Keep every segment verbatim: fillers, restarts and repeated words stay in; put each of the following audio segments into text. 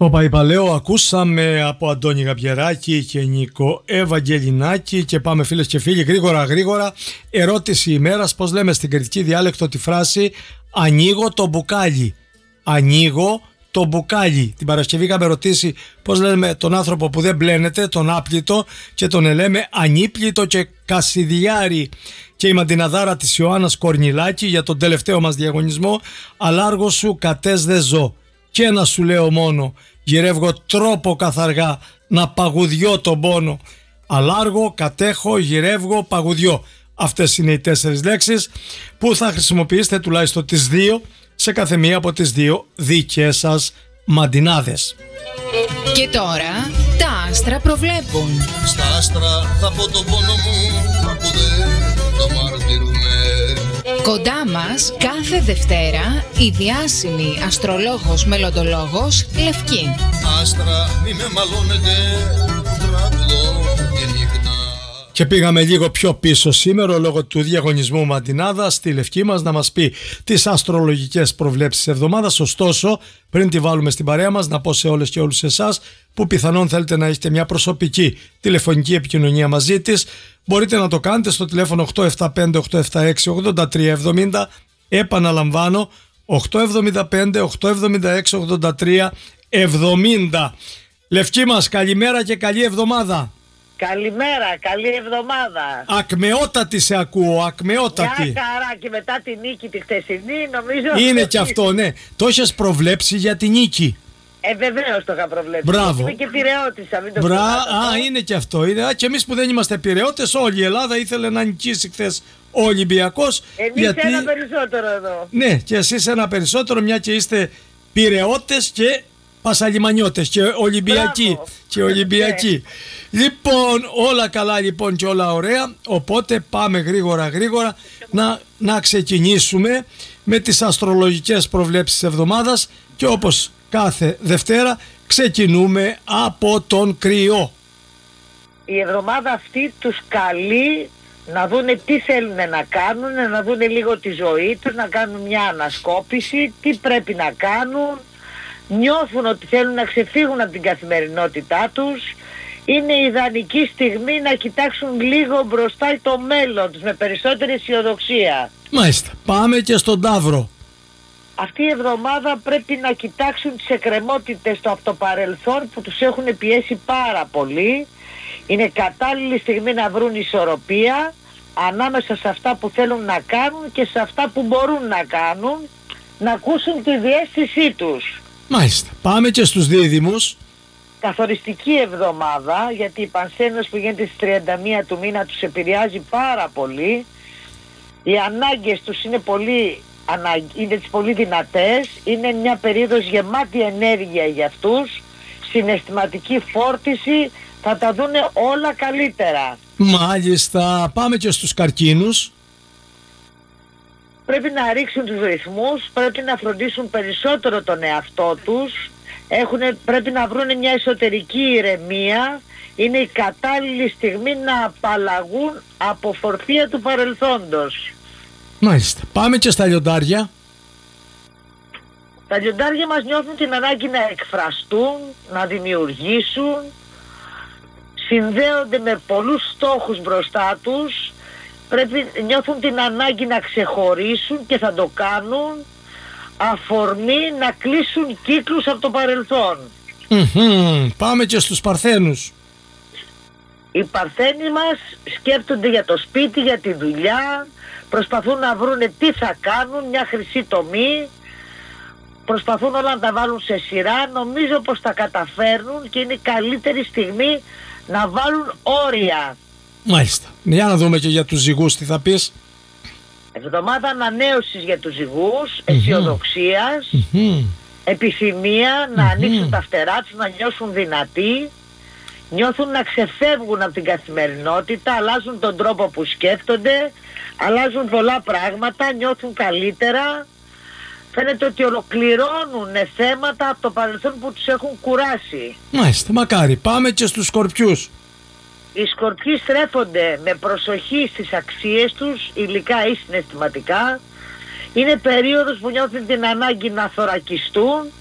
Παπαϊπαλαίο ακούσαμε από Αντώνη Γαμπιεράκη και Νίκο Ευαγγελινάκη. Και πάμε, φίλες και φίλοι, γρήγορα γρήγορα. Ερώτηση ημέρας: πώς λέμε στην κρητική διάλεκτο τη φράση «ανοίγω το μπουκάλι»? Ανοίγω το μπουκάλι. Την Παρασκευή είχαμε ρωτήσει πώς λέμε τον άνθρωπο που δεν μπλένεται, τον άπλητο, και τον λέμε ανύπλητο και κασιδιάρι. Και η Μαντιναδάρα της Ιωάννας Κορνιλάκη για τον τελευταίο μας διαγωνισμό: αλάργο σου κατές δε ζω. Και ένα σου λέω μόνο, γυρεύγω τρόπο καθαργά να παγουδιώ τον πόνο. Αλάργο, κατέχω, γυρεύγω, παγουδιώ. Αυτές είναι οι τέσσερις λέξεις που θα χρησιμοποιήσετε τουλάχιστον τις δύο σε κάθε μία από τις δύο δικές σας μαντινάδες. Και τώρα τα άστρα προβλέπουν. Στα άστρα θα πω τον πόνο μου που δεν το μαρτυρούμε. Κοντά μας κάθε Δευτέρα η διάσημη αστρολόγος μελλοντολόγος Λευκή. Άστρα μη με μαλώνετε, τραγουδώ τη νύχτα. Και πήγαμε λίγο πιο πίσω σήμερα λόγω του διαγωνισμού Μαντινάδα στη Λευκή μας να μας πει τις αστρολογικές προβλέψεις της εβδομάδας. Ωστόσο, πριν τη βάλουμε στην παρέα μας, να πω σε όλες και όλους εσάς που πιθανόν θέλετε να έχετε μια προσωπική τηλεφωνική επικοινωνία μαζί της, μπορείτε να το κάνετε στο τηλέφωνο οκτώ επτά πέντε οκτώ επτά έξι ογδόντα τρία εβδομήντα. Επαναλαμβάνω, οκτώ επτά πέντε οκτώ επτά έξι ογδόντα τρία εβδομήντα. Λευκή μας, καλημέρα και καλή εβδομάδα. Καλημέρα, καλή εβδομάδα. Ακμεότατη σε ακούω, ακμεότατη. Μια χαρά, και μετά τη νίκη τη χτεσινή νομίζω. Είναι και αυτό, ναι. Το έχεις προβλέψει για τη νίκη? Ε, βεβαίως το είχα προβλέψει. Μπράβο. Είμαι και πειραιώτησα, μην το Μπρα... ξεχνάτε. Α, είναι και αυτό. Είναι... Α, και εμείς που δεν είμαστε πειραιώτες, όλη η Ελλάδα ήθελε να νικήσει χθες ο Ολυμπιακός. Εμείς γιατί... ένα περισσότερο εδώ. Ναι, και εσείς ένα περισσότερο, μια και είστε πειραιώτες και πασαλιμανιώτες και Ολυμπιακοί. Μπράβο. Και Ολυμπιακοί. Λοιπόν, όλα καλά λοιπόν και όλα ωραία. Οπότε πάμε γρήγορα γρήγορα να, να ξεκινήσουμε με τις αστρολογικές προβλέψεις της εβδομάδας. Και όπως κάθε Δευτέρα ξεκινούμε από τον Κριό. Η εβδομάδα αυτή τους καλεί να δούνε τι θέλουν να κάνουν, να δούνε λίγο τη ζωή τους, να κάνουν μια ανασκόπηση, τι πρέπει να κάνουν. Νιώθουν ότι θέλουν να ξεφύγουν από την καθημερινότητά τους. Είναι ιδανική στιγμή να κοιτάξουν λίγο μπροστά το μέλλον τους με περισσότερη αισιοδοξία. Μάλιστα, πάμε και στον Ταύρο. Αυτή η εβδομάδα πρέπει να κοιτάξουν τις εκκρεμότητες του από το παρελθόν που τους έχουν πιέσει πάρα πολύ. Είναι κατάλληλη στιγμή να βρουν ισορροπία ανάμεσα σε αυτά που θέλουν να κάνουν και σε αυτά που μπορούν να κάνουν, να ακούσουν τη διαίσθησή τους. Μάλιστα, πάμε και στους Δίδυμους. Καθοριστική εβδομάδα, γιατί η Πανσέλινος που γίνεται στις τριάντα μία του μήνα τους επηρεάζει πάρα πολύ. Οι ανάγκες τους είναι πολύ, είναι πολύ δυνατές. Είναι μια περίοδος γεμάτη ενέργεια για αυτούς. Συναισθηματική φόρτιση, θα τα δούνε όλα καλύτερα. Μάλιστα, πάμε και στους Καρκίνους. Πρέπει να ρίξουν τους ρυθμούς, πρέπει να φροντίσουν περισσότερο τον εαυτό τους. Έχουνε, πρέπει να βρουν μια εσωτερική ηρεμία. Είναι η κατάλληλη στιγμή να απαλλαγούν από φορφία του παρελθόντος. Μάλιστα. Πάμε και στα Λιοντάρια. Τα Λιοντάρια μας νιώθουν την ανάγκη να εκφραστούν, να δημιουργήσουν. Συνδέονται με πολλούς στόχους μπροστά τους. Πρέπει, νιώθουν την ανάγκη να ξεχωρίσουν και θα το κάνουν. Αφορμή να κλείσουν κύκλους από το παρελθόν. Mm-hmm. Πάμε και στους Παρθένους. Οι Παρθένοι μας σκέφτονται για το σπίτι, για τη δουλειά, προσπαθούν να βρούνε τι θα κάνουν, μια χρυσή τομή, προσπαθούν όλα να τα βάλουν σε σειρά. Νομίζω πως τα καταφέρνουν και είναι η καλύτερη στιγμή να βάλουν όρια. Μάλιστα. Για να δούμε και για τους Ζυγούς τι θα πεις. Εβδομάδα ανανέωσης για τους Ζυγούς, mm-hmm. αισιοδοξίας, mm-hmm. επιθυμία να mm-hmm. ανοίξουν τα φτερά τους, να νιώσουν δυνατοί, νιώθουν να ξεφεύγουν από την καθημερινότητα, αλλάζουν τον τρόπο που σκέφτονται, αλλάζουν πολλά πράγματα, νιώθουν καλύτερα. Φαίνεται ότι ολοκληρώνουν θέματα από το παρελθόν που τους έχουν κουράσει. Μάλιστα, μακάρι. Πάμε και στους Σκορπιούς. Οι Σκορπιοί στρέφονται με προσοχή στις αξίες τους, υλικά ή συναισθηματικά. Είναι περίοδος που νιώθουν την ανάγκη να θωρακιστούν,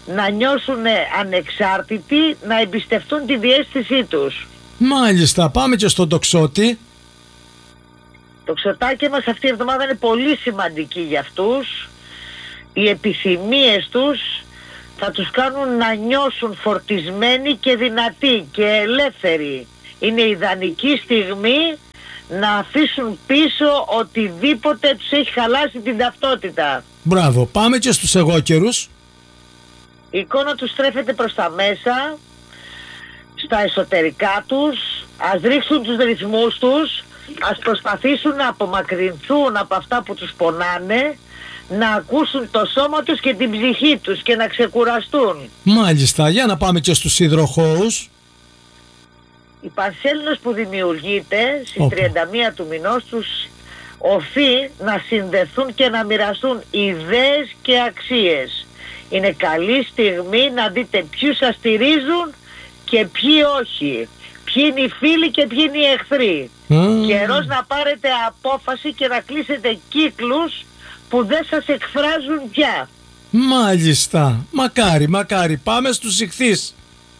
να νιώσουν ανεξάρτητοι, να εμπιστευτούν τη διαίσθησή τους. Μάλιστα, πάμε και στον τοξότη. Το ξωτάκι μας αυτή η εβδομάδα είναι πολύ σημαντική για αυτούς. Οι επιθυμίες τους θα τους κάνουν να νιώσουν φορτισμένοι και δυνατοί και ελεύθεροι. Είναι ιδανική στιγμή να αφήσουν πίσω οτιδήποτε τους έχει χαλάσει την ταυτότητα. Μπράβο, πάμε και στους εγώκερους. Η εικόνα τους στρέφεται προς τα μέσα, στα εσωτερικά τους, ας ρίξουν τους ρυθμούς τους, ας προσπαθήσουν να απομακρυνθούν από αυτά που τους πονάνε, να ακούσουν το σώμα τους και την ψυχή τους και να ξεκουραστούν. Μάλιστα, για να πάμε και στους υδροχόους. Η πανσέλινος που δημιουργείται στις Όπα. τριάντα μία του μηνός τους οφεί να συνδεθούν και να μοιραστούν ιδέες και αξίες. Είναι καλή στιγμή να δείτε ποιους σας στηρίζουν και ποιοι όχι. Ποιοι είναι οι φίλοι και ποιοι είναι οι εχθροί. Mm. Καιρός να πάρετε απόφαση και να κλείσετε κύκλους που δεν σας εκφράζουν πια. Μάλιστα, μακάρι, μακάρι. Πάμε στους ιχθύς.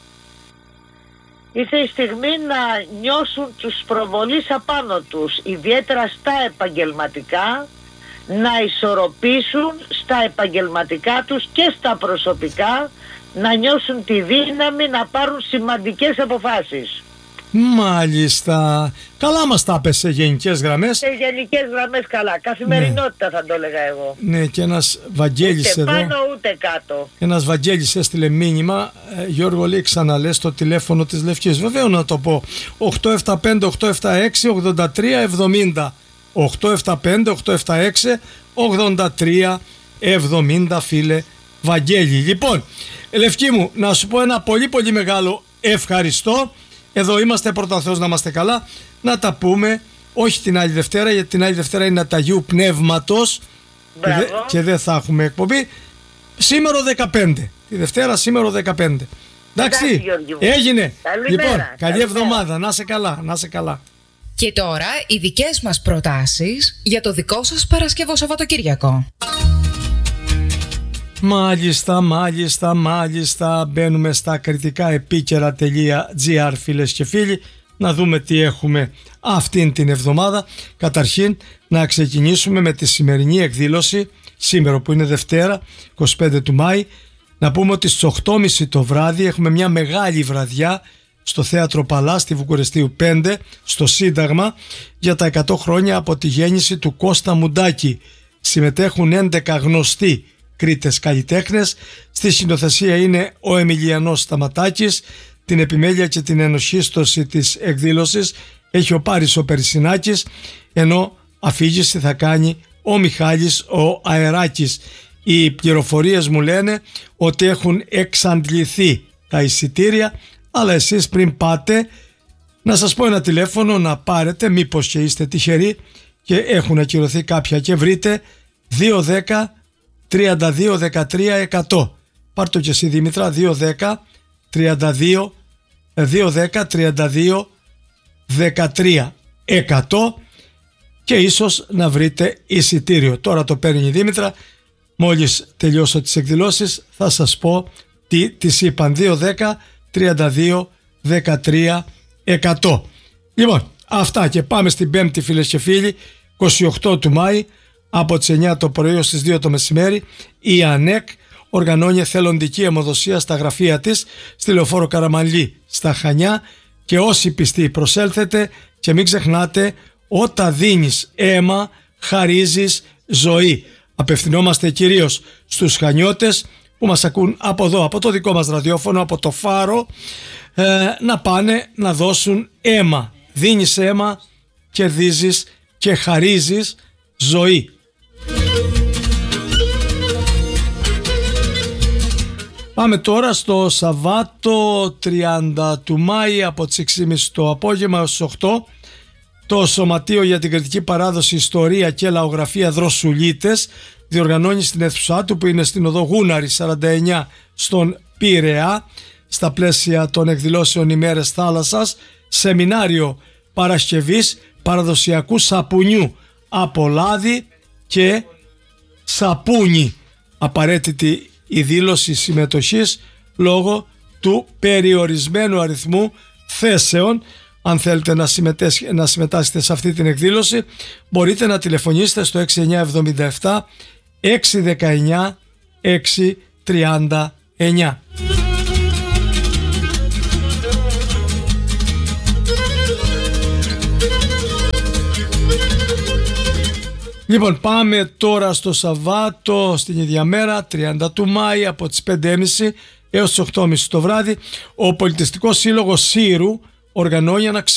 Ήρθε η στιγμή να νιώσουν τους προβολείς απάνω τους, ιδιαίτερα στα επαγγελματικά, να ισορροπήσουν στα επαγγελματικά τους και στα προσωπικά, να νιώσουν τη δύναμη να πάρουν σημαντικές αποφάσεις. Μάλιστα. Καλά μας τα πες σε γενικές γραμμές. Σε γενικές γραμμές καλά. Καθημερινότητα, ναι, θα το έλεγα εγώ. Ναι, και ένας Βαγγέλης Ούτε εδώ. πάνω ούτε κάτω. Ένας Βαγγέλης έστειλε μήνυμα. ε, Γιώργο, λέει, ξαναλές το τηλέφωνο της Λευκής. Βεβαίω να το πω. οκτώ επτά πέντε οκτώ επτά έξι ογδόντα τρία εβδομήντα. οκτώ επτά πέντε οκτώ επτά έξι ογδόντα τρία εβδομήντα, φίλε Βαγγέλη. Λοιπόν, Λευκή μου, να σου πω ένα πολύ πολύ μεγάλο ευχαριστώ. Εδώ είμαστε, πρώτα Θεός να είμαστε καλά. Να τα πούμε, όχι την άλλη Δευτέρα, γιατί την άλλη Δευτέρα είναι τα Αγίου Πνεύματος και, δε, και δεν θα έχουμε εκπομπή. Σήμερα δεκαπέντε. Τη Δευτέρα σήμερα δεκαπέντε. Εντάξει, έγινε. Καλημέρα, λοιπόν, καλή καλημέρα. εβδομάδα. Να σε καλά, να σε καλά. Και τώρα οι δικές μας προτάσεις για το δικό σας Παρασκευό Σαββατοκύριακο. Μάλιστα, μάλιστα, μάλιστα. Μπαίνουμε στα κριτικά επίκαιρα τελεία τζι άρ, φίλες και φίλοι, να δούμε τι έχουμε αυτήν την εβδομάδα. Καταρχήν να ξεκινήσουμε με τη σημερινή εκδήλωση, σήμερα που είναι Δευτέρα είκοσι πέντε του Μάη. Να πούμε ότι στις οκτώ και μισή το βράδυ έχουμε μια μεγάλη βραδιά στο Θέατρο Παλά στη Βουκουρεστίου πέντε, στο Σύνταγμα, για τα εκατό χρόνια από τη γέννηση του Κώστα Μουντάκη. Συμμετέχουν έντεκα γνωστοί Κρήτες καλλιτέχνες. Στη σκηνοθεσία είναι ο Εμιλιανός Σταματάκης. Την επιμέλεια και την ενοχίστωση της εκδήλωσης έχει ο Πάρης ο Περισσινάκης, ενώ αφήγηση θα κάνει ο Μιχάλης ο Αεράκης. Οι πληροφορίες μου λένε ότι έχουν εξαντληθεί τα εισιτήρια, αλλά εσείς πριν πάτε, να σας πω ένα τηλέφωνο να πάρετε, μήπως και είστε τυχεροί και έχουν ακυρωθεί κάποια, και βρείτε δύο δέκα τριάντα δύο δεκατρία εκατό. Πάρ' το και εσύ Δήμητρα, δύο δέκα τριάντα δύο δεκατρία εκατό, και ίσως να βρείτε εισιτήριο. Τώρα το παίρνει η Δήμητρα. Μόλις τελειώσω τις εκδηλώσεις θα σας πω τι τις είπαν. Δύο δέκα τριάντα δύο δεκατρία εκατό. Λοιπόν, αυτά, και πάμε στην Πέμπτη, φίλες και φίλοι, είκοσι οκτώ του Μάη, από τις εννιά το πρωί ως τις δύο το μεσημέρι. Η ΑΝΕΚ οργανώνει εθελοντική αιμοδοσία στα γραφεία της στη Λεωφόρο Καραμανλή στα Χανιά, και όσοι πιστοί προσέλθετε, και μην ξεχνάτε, όταν δίνεις αίμα χαρίζεις ζωή. Απευθυνόμαστε κυρίως στους Χανιώτες που μας ακούν από εδώ, από το δικό μας ραδιόφωνο, από το Φάρο, ε, να πάνε να δώσουν αίμα. Δίνεις αίμα, κερδίζεις και χαρίζεις ζωή. Πάμε τώρα στο Σαββάτο τριάντα του Μάη, από τις έξι και μισή το απόγευμα στις οκτώ. Το Σωματείο για την Κριτική Παράδοση, Ιστορία και Λαογραφία Δροσουλίτες διοργανώνει στην αίθουσά του, που είναι στην οδό Γούναρη σαράντα εννιά στον Πειραιά, στα πλαίσια των εκδηλώσεων ημέρες θάλασσας, σεμινάριο Παρασκευής παραδοσιακού σαπουνιού από λάδι και σαπούνι. Απαραίτητη η δήλωση συμμετοχής λόγω του περιορισμένου αριθμού θέσεων. Αν θέλετε να, να συμμετάσχετε σε αυτή την εκδήλωση, μπορείτε να τηλεφωνήσετε στο έξι εννιά εβδομήντα επτά έξι δεκαεννιά έξι τριάντα εννιά. Λοιπόν, πάμε τώρα στο Σαββάτο, στην ίδια μέρα, τριάντα του Μάη, από τις πέντε και μισή έως τις οκτώ και μισή το βράδυ. Ο Πολιτιστικός Σύλλογος Σύρου οργανώνει ένα